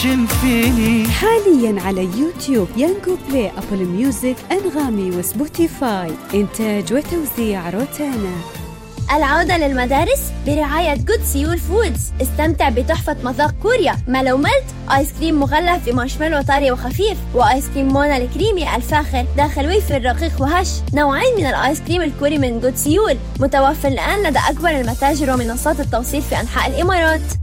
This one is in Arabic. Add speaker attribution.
Speaker 1: فيني.
Speaker 2: حاليا على يوتيوب، يانجو بلاي، أبل ميوزك، أنغامي وسبوتيفاي. إنتاج وتوزيع روتانا.
Speaker 3: العودة للمدارس برعاية جود سيول فودز. استمتع بتحفة مذاق كوريا. ملو ملت آيس كريم مغلف بمارشميلو طري وخفيف، وآيس كريم مونا الكريمي الفاخر داخل ويفر رقيق وهش. نوعين من الآيس كريم الكوري من جود سيول، متوفر الآن لدى أكبر المتاجر ومنصات التوصيل في أنحاء الإمارات.